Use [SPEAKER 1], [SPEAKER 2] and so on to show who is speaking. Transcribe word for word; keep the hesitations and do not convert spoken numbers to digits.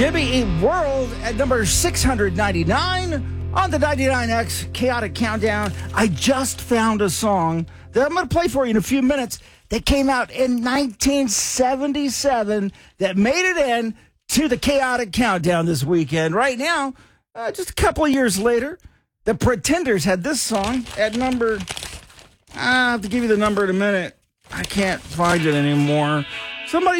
[SPEAKER 1] Jimmy Eat World at number six hundred ninety-nine on the ninety-nine X Chaotic Countdown. I just found a song that I'm going to play for you in a few minutes that came out in nineteen seventy-seven that made it in to the Chaotic Countdown this weekend. Right now, uh, just a couple of years later, the Pretenders had this song at number... I'll have to give you the number in a minute. I can't find it anymore. Somebody